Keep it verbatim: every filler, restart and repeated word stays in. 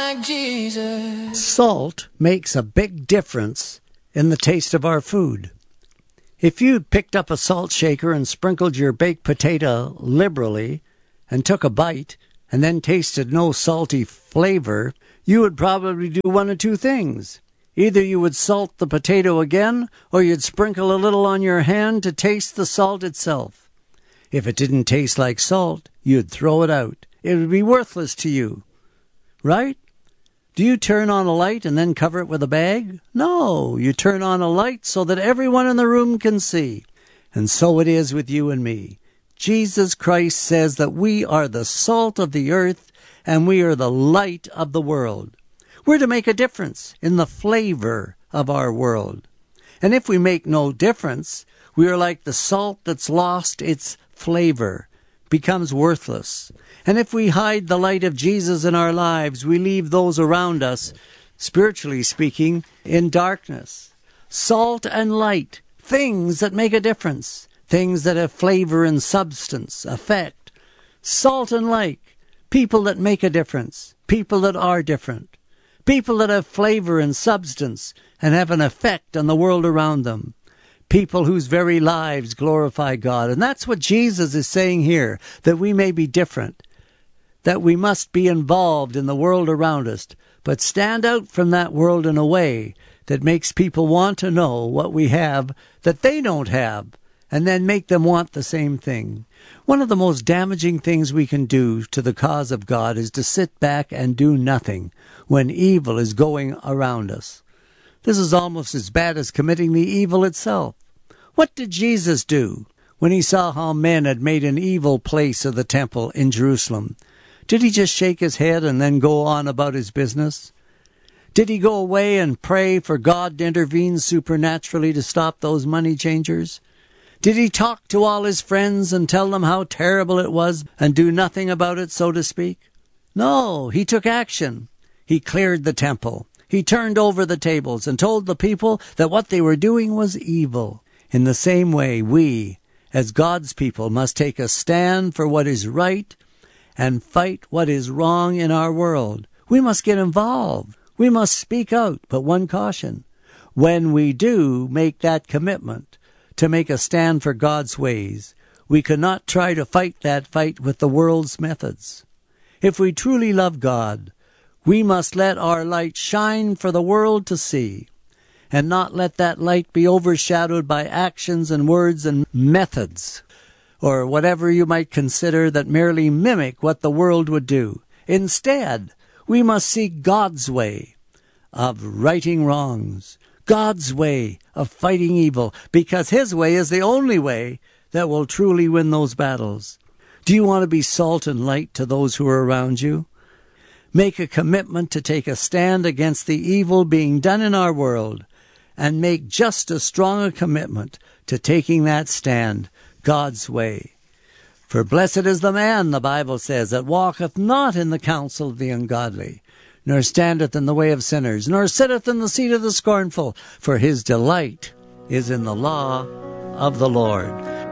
like Jesus. Salt makes a big difference in the taste of our food. If you picked up a salt shaker and sprinkled your baked potato liberally and took a bite and then tasted no salty flavor, you would probably do one of two things. Either you would salt the potato again, or you'd sprinkle a little on your hand to taste the salt itself. If it didn't taste like salt, you'd throw it out. It would be worthless to you. Right? Do you turn on a light and then cover it with a bag? No, you turn on a light so that everyone in the room can see. And so it is with you and me. Jesus Christ says that we are the salt of the earth and we are the light of the world. We're to make a difference in the flavor of our world. And if we make no difference, we are like the salt that's lost its flavor, becomes worthless. And if we hide the light of Jesus in our lives, we leave those around us, spiritually speaking, in darkness. Salt and light, things that make a difference, things that have flavor and substance, effect. Salt and light, people that make a difference, people that are different, people that have flavor and substance and have an effect on the world around them. People whose very lives glorify God. And that's what Jesus is saying here, that we may be different, that we must be involved in the world around us, but stand out from that world in a way that makes people want to know what we have that they don't have, and then make them want the same thing. One of the most damaging things we can do to the cause of God is to sit back and do nothing when evil is going around us. This is almost as bad as committing the evil itself. What did Jesus do when he saw how men had made an evil place of the temple in Jerusalem? Did he just shake his head and then go on about his business? Did he go away and pray for God to intervene supernaturally to stop those money changers? Did he talk to all his friends and tell them how terrible it was and do nothing about it, so to speak? No, he took action. He cleared the temple. He turned over the tables and told the people that what they were doing was evil. In the same way, we, as God's people, must take a stand for what is right and fight what is wrong in our world. We must get involved. We must speak out, but one caution. When we do make that commitment to make a stand for God's ways, we cannot try to fight that fight with the world's methods. If we truly love God, we must let our light shine for the world to see, and not let that light be overshadowed by actions and words and methods, or whatever you might consider that merely mimic what the world would do. Instead, we must seek God's way of righting wrongs, God's way of fighting evil, because his way is the only way that will truly win those battles. Do you want to be salt and light to those who are around you? Make a commitment to take a stand against the evil being done in our world, and make just as strong a commitment to taking that stand God's way. For blessed is the man, the Bible says, that walketh not in the counsel of the ungodly, nor standeth in the way of sinners, nor sitteth in the seat of the scornful, for his delight is in the law of the Lord.